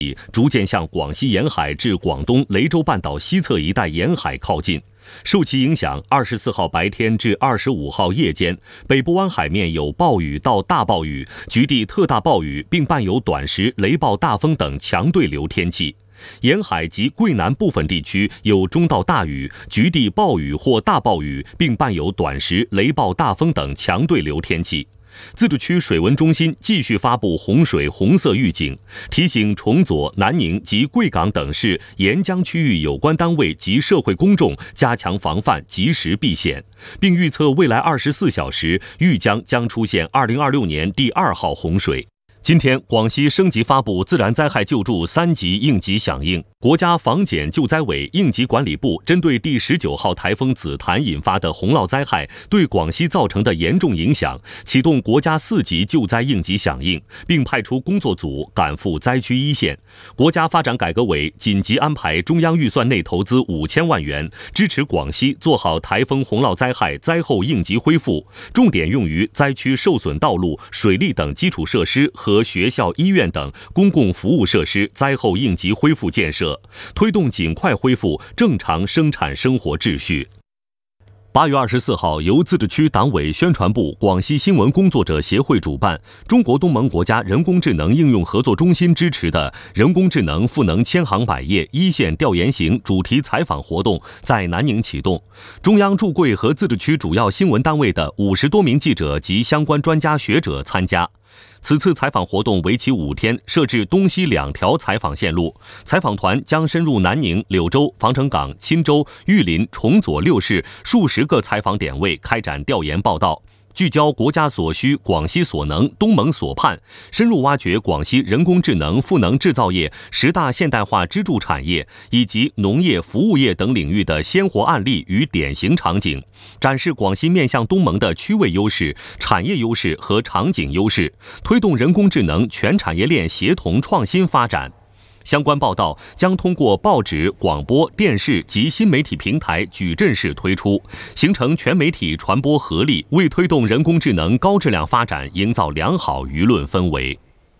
逐渐向广西沿海至广东雷州半岛西侧一带沿海靠近。受其影响，24号白天至25号夜间，北部湾海面有暴雨到大暴雨，局地特大暴雨，并伴有短时雷暴大风等强对流天气。沿海及桂南部分地区有中到大雨，局地暴雨或大暴雨，并伴有短时雷暴大风等强对流天气。自治区水文中心继续发布洪水红色预警，提醒崇左、南宁及贵港等市沿江区域有关单位及社会公众加强防范，及时避险，并预测未来24小时豫江将出现2026年第2号洪水。今天，广西升级发布自然灾害救助3级应急响应。国家防检救灾委应急管理部针对第19号台风紫檀引发的洪涝灾害对广西造成的严重影响，启动国家4级救灾应急响应，并派出工作组赶赴灾区一线。国家发展改革委紧急安排中央预算内投资5000万元，支持广西做好台风洪涝灾害灾后应急恢复，重点用于灾区受损道路、水利等基础设施和学校、医院等公共服务设施灾后应急恢复建设，推动尽快恢复正常生产生活秩序。8月24号，由自治区党委宣传部、广西新闻工作者协会主办，中国东盟国家人工智能应用合作中心支持的人工智能赋能千行百业一线调研型主题采访活动在南宁启动。中央驻贵和自治区主要新闻单位的50多名记者及相关专家学者参加。此次采访活动为期5天，设置东西2条采访线路。采访团将深入南宁、柳州、防城港、钦州、玉林、崇左6市数十个采访点位开展调研报道，聚焦国家所需、广西所能、东盟所盼，深入挖掘广西人工智能赋能制造业10大现代化支柱产业以及农业、服务业等领域的鲜活案例与典型场景，展示广西面向东盟的区位优势、产业优势和场景优势，推动人工智能全产业链协同创新发展。相关报道将通过报纸、广播电视及新媒体平台矩阵式推出，形成全媒体传播合力，为推动人工智能高质量发展营造良好舆论氛围。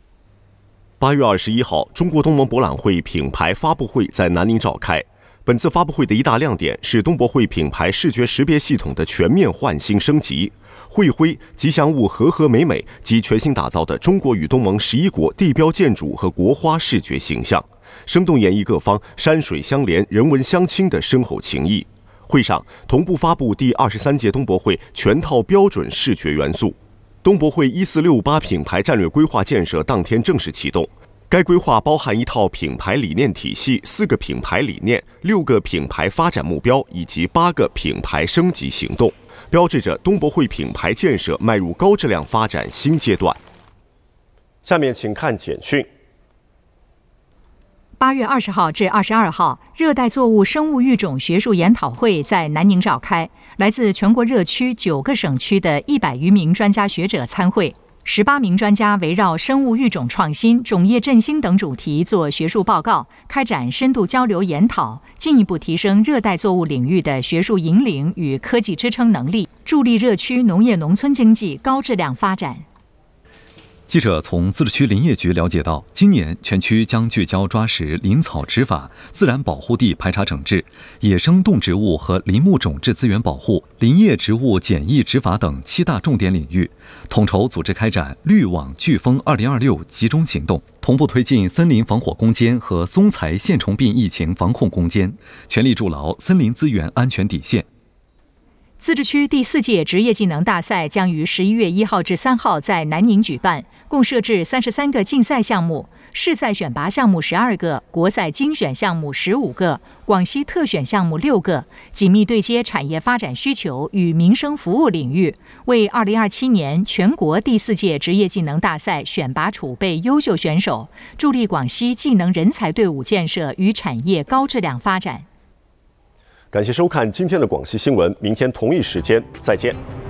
8月21号，中国东盟博览会品牌发布会在南宁召开。本次发布会的一大亮点是东博会品牌视觉识别系统的全面换新升级，会徽、吉祥物和和美美及全新打造的中国与东盟11国地标建筑和国花视觉形象，生动演绎各方山水相连、人文相亲的深厚情谊。会上同步发布第23届东博会全套标准视觉元素。东博会1468品牌战略规划建设当天正式启动。该规划包含一套品牌理念体系、4个品牌理念、6个品牌发展目标以及8个品牌升级行动，标志着东博会品牌建设迈入高质量发展新阶段。下面请看简讯。 8月20号至22号，热带作物生物育种学术研讨会在南宁召开，来自全国热区9个省区的100余名专家学者参会。18名专家围绕生物育种创新、种业振兴等主题做学术报告，开展深度交流研讨，进一步提升热带作物领域的学术引领与科技支撑能力，助力热区农业农村经济高质量发展。 记者从自治区林业局了解到，今年全区将聚焦抓实林草执法、自然保护地排查整治、野生动植物和林木种质资源保护、林业植物检疫执法等7大重点领域，统筹组织开展绿网飓风2026集中行动，同步推进森林防火攻坚和松材线虫病疫情防控攻坚，全力筑牢森林资源安全底线。 自治区第4届职业技能大赛将于11月1号至3号在南宁举办，共设置33个竞赛项目，市赛选拔项目12个，国赛精选项目15个，广西特选项目6个，紧密对接产业发展需求与民生服务领域，为2027年全国第4届职业技能大赛选拔储备优秀选手，助力广西技能人才队伍建设与产业高质量发展。 感谢收看今天的广西新闻，明天同一时间再见。